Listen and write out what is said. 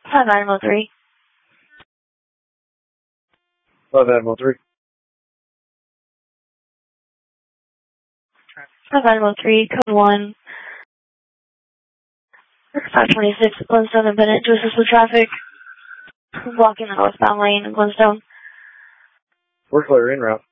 5 Animal 3. 5 Animal 3. 5 Animal 3, code 1. 526, Glenstone and Bennett to assist with traffic. Blocking the northbound lane in Glenstone. We're clear en route.